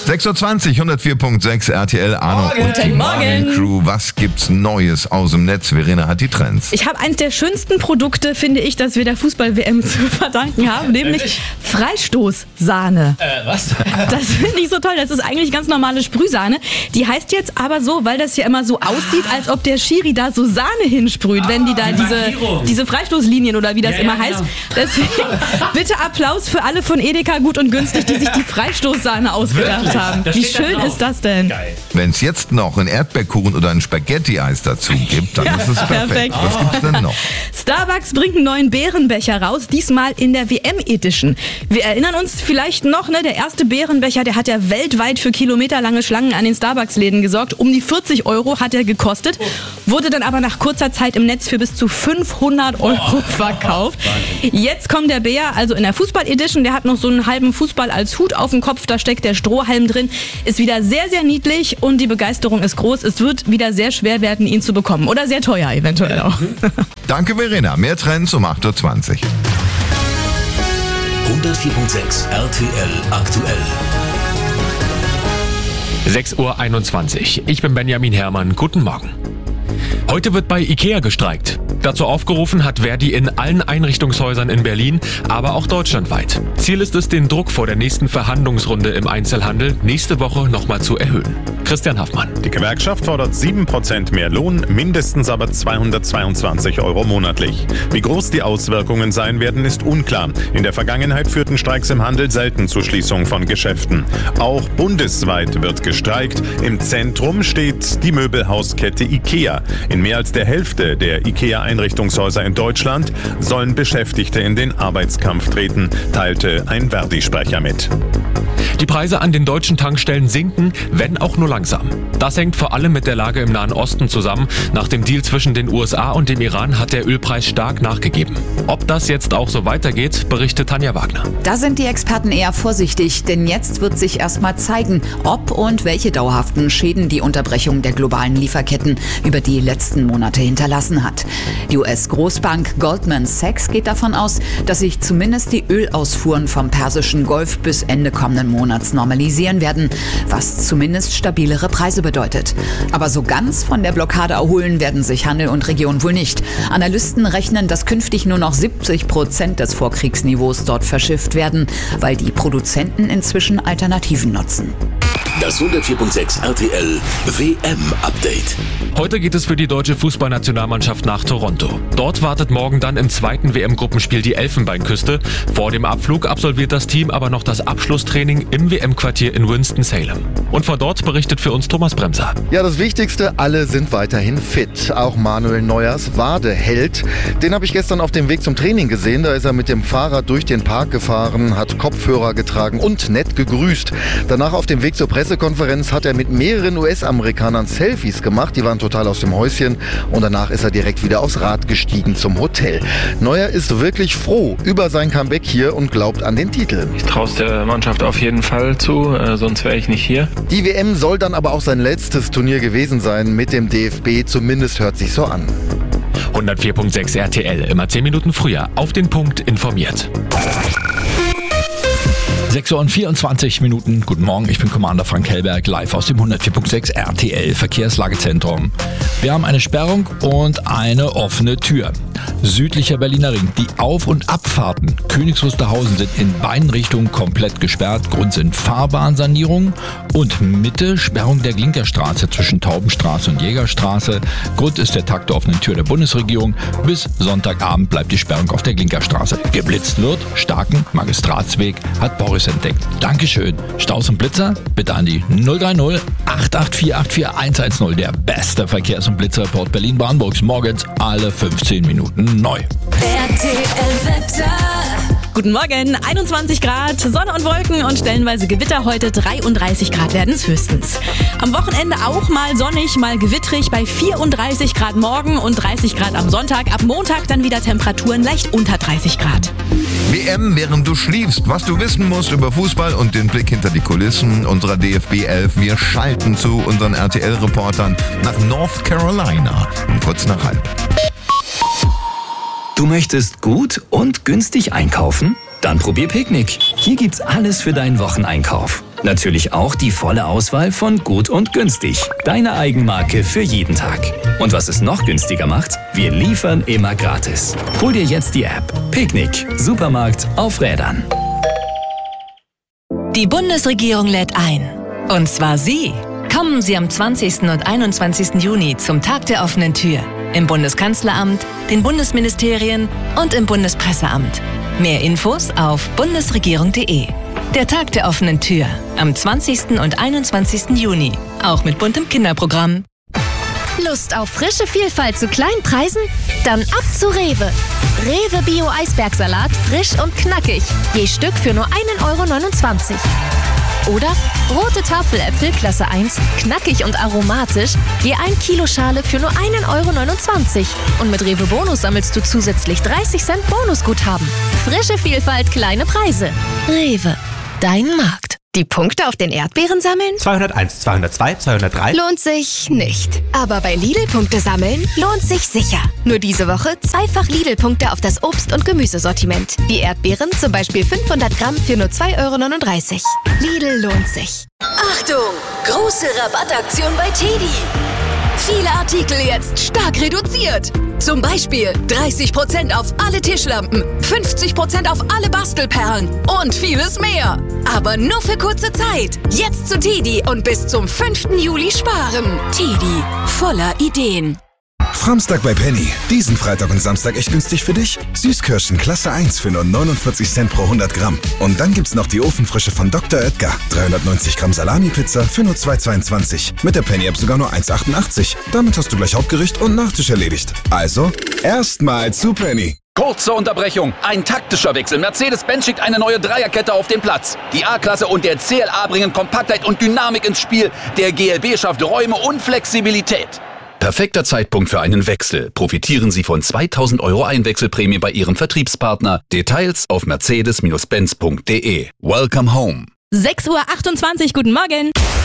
6.20 Uhr, 104.6 RTL, Arno und die Morgen. Crew. Was gibt's Neues aus dem Netz? Verena hat die Trends. Ich habe eins der schönsten Produkte, finde ich, das wir der Fußball-WM zu verdanken haben, nämlich Freistoßsahne. Was? Das finde ich so toll. Das ist eigentlich ganz normale Sprühsahne. Die heißt jetzt aber so, weil das ja immer so aussieht, als ob der Schiri da so Sahne hinsprüht, wenn die da diese Freistoßlinien oder wie das immer heißt. Deswegen bitte Applaus für alle von Edeka gut und günstig, die sich die Freistoßsahne ausgedacht haben. Wie schön ist das denn? Wenn es jetzt noch ein Erdbeerkuchen oder ein Spaghetti-Eis dazu gibt, dann ist es perfekt. Was gibt's denn noch? Starbucks bringt einen neuen Beerenbecher raus, diesmal in der WM-Edition. Wir erinnern uns vielleicht noch, der erste Beerenbecher, der hat ja weltweit für kilometerlange Schlangen an den Starbucks-Läden gesorgt. Um die 40 € hat er gekostet, wurde dann aber nach kurzer Zeit im Netz für bis zu 500 € verkauft. Jetzt kommt der Bär, also in der Fußball-Edition, der hat noch so einen halben Fußball als Hut auf dem Kopf, da steckt der Strohhalm drin, ist wieder sehr, sehr niedlich und die Begeisterung ist groß. Es wird wieder sehr schwer werden, ihn zu bekommen. Oder sehr teuer eventuell auch. Danke, Verena. Mehr Trends um 8.20 Uhr. 104.6 RTL aktuell. 6.21 Uhr. Ich bin Benjamin Herrmann. Guten Morgen. Heute wird bei IKEA gestreikt. Dazu aufgerufen hat Verdi in allen Einrichtungshäusern in Berlin, aber auch deutschlandweit. Ziel ist es, den Druck vor der nächsten Verhandlungsrunde im Einzelhandel nächste Woche nochmal zu erhöhen. Christian Haffmann. Die Gewerkschaft fordert 7% mehr Lohn, mindestens aber 222 € monatlich. Wie groß die Auswirkungen sein werden, ist unklar. In der Vergangenheit führten Streiks im Handel selten zur Schließung von Geschäften. Auch bundesweit wird gestreikt. Im Zentrum steht die Möbelhauskette IKEA. In mehr als der Hälfte der IKEA-Einrichtungshäuser in Deutschland sollen Beschäftigte in den Arbeitskampf treten, teilte ein Verdi-Sprecher mit. Die Preise an den deutschen Tankstellen sinken, wenn auch nur langsam. Das hängt vor allem mit der Lage im Nahen Osten zusammen. Nach dem Deal zwischen den USA und dem Iran hat der Ölpreis stark nachgegeben. Ob das jetzt auch so weitergeht, berichtet Tanja Wagner. Da sind die Experten eher vorsichtig, denn jetzt wird sich erstmal zeigen, ob und welche dauerhaften Schäden die Unterbrechung der globalen Lieferketten über die letzten Monate hinterlassen hat. Die US-Großbank Goldman Sachs geht davon aus, dass sich zumindest die Ölausfuhren vom Persischen Golf bis Ende kommenden Monats normalisieren werden, was zumindest stabilere Preise bedeutet. Aber so ganz von der Blockade erholen werden sich Handel und Region wohl nicht. Analysten rechnen, dass künftig nur noch 70% des Vorkriegsniveaus dort verschifft werden, weil die Produzenten inzwischen Alternativen nutzen. Das 104.6 RTL WM-Update. Heute geht es für die deutsche Fußballnationalmannschaft nach Toronto. Dort wartet morgen dann im zweiten WM-Gruppenspiel die Elfenbeinküste. Vor dem Abflug absolviert das Team aber noch das Abschlusstraining im WM-Quartier in Winston-Salem. Und von dort berichtet für uns Thomas Bremser. Ja, das Wichtigste, alle sind weiterhin fit. Auch Manuel Neuers Wadeheld. Den habe ich gestern auf dem Weg zum Training gesehen. Da ist er mit dem Fahrrad durch den Park gefahren, hat Kopfhörer getragen und nett gegrüßt. Danach auf dem Weg zur Pressekonferenz hat er mit mehreren US-Amerikanern Selfies gemacht. Die waren total aus dem Häuschen. Und danach ist er direkt wieder aufs Rad gestiegen zum Hotel. Neuer ist wirklich froh über sein Comeback hier und glaubt an den Titel. Ich traue es der Mannschaft auf jeden Fall zu, sonst wäre ich nicht hier. Die WM soll dann aber auch sein letztes Turnier gewesen sein mit dem DFB. Zumindest hört sich so an. 104.6 RTL, immer 10 Minuten früher, auf den Punkt informiert. 6:24 Uhr. Guten Morgen, ich bin Commander Frank Hellberg, live aus dem 104.6 RTL Verkehrslagezentrum. Wir haben eine Sperrung und eine offene Tür. Südlicher Berliner Ring. Die Auf- und Abfahrten Königs Wusterhausen sind in beiden Richtungen komplett gesperrt. Grund sind Fahrbahnsanierungen und Mitte Sperrung der Glinkerstraße zwischen Taubenstraße und Jägerstraße. Grund ist der Tag der offenen Tür der Bundesregierung. Bis Sonntagabend bleibt die Sperrung auf der Glinkerstraße. Geblitzt wird, Starken, Magistratsweg, hat Boris entdeckt. Dankeschön. Staus und Blitzer bitte an die 030 884 84110. Der beste Verkehrs- und Blitzreport Berlin-Brandenburgs. Morgens alle 15 Minuten neu. RTL-Wetter. Guten Morgen, 21 Grad, Sonne und Wolken und stellenweise Gewitter. Heute 33 Grad werden es höchstens. Am Wochenende auch mal sonnig, mal gewittrig bei 34 Grad morgen und 30 Grad am Sonntag. Ab Montag dann wieder Temperaturen leicht unter 30 Grad. WM, während du schläfst. Was du wissen musst über Fußball und den Blick hinter die Kulissen unserer DFB 11. Wir schalten zu unseren RTL-Reportern nach North Carolina um kurz nach halb. Du möchtest gut und günstig einkaufen? Dann probier Picknick. Hier gibt's alles für deinen Wocheneinkauf. Natürlich auch die volle Auswahl von Gut und Günstig. Deine Eigenmarke für jeden Tag. Und was es noch günstiger macht? Wir liefern immer gratis. Hol dir jetzt die App. Picknick. Supermarkt auf Rädern. Die Bundesregierung lädt ein. Und zwar Sie. Kommen Sie am 20. und 21. Juni zum Tag der offenen Tür. Im Bundeskanzleramt, den Bundesministerien und im Bundespresseamt. Mehr Infos auf bundesregierung.de. Der Tag der offenen Tür am 20. und 21. Juni. Auch mit buntem Kinderprogramm. Lust auf frische Vielfalt zu kleinen Preisen? Dann ab zu Rewe. Rewe Bio Eisbergsalat, frisch und knackig. Je Stück für nur 1,29 €. Oder rote Tafeläpfel Klasse 1, knackig und aromatisch, je 1 Kilo Schale für nur 1,29 €. Und mit Rewe Bonus sammelst du zusätzlich 30 Cent Bonusguthaben. Frische Vielfalt, kleine Preise. Rewe, dein Markt. Die Punkte auf den Erdbeeren sammeln? 201, 202, 203. Lohnt sich nicht. Aber bei Lidl-Punkte sammeln lohnt sich sicher. Nur diese Woche zweifach Lidl-Punkte auf das Obst- und Gemüsesortiment. Die Erdbeeren zum Beispiel 500 Gramm für nur 2,39 €. Lidl lohnt sich. Achtung! Große Rabattaktion bei TEDi. Viele Artikel jetzt stark reduziert. Zum Beispiel 30% auf alle Tischlampen, 50% auf alle Bastelperlen und vieles mehr. Aber nur für kurze Zeit. Jetzt zu TEDi und bis zum 5. Juli sparen. TEDi, voller Ideen. Framstag bei Penny. Diesen Freitag und Samstag echt günstig für dich. Süßkirschen Klasse 1 für nur 49 Cent pro 100 Gramm. Und dann gibt's noch die Ofenfrische von Dr. Oetker. 390 Gramm Salami-Pizza für nur 2,22. Mit der Penny-App sogar nur 1,88. Damit hast du gleich Hauptgericht und Nachtisch erledigt. Also, erstmal zu Penny. Kurze Unterbrechung. Ein taktischer Wechsel. Mercedes-Benz schickt eine neue Dreierkette auf den Platz. Die A-Klasse und der CLA bringen Kompaktheit und Dynamik ins Spiel. Der GLB schafft Räume und Flexibilität. Perfekter Zeitpunkt für einen Wechsel. Profitieren Sie von 2.000 € Einwechselprämie bei Ihrem Vertriebspartner. Details auf mercedes-benz.de. Welcome home. 6:28 Uhr, guten Morgen.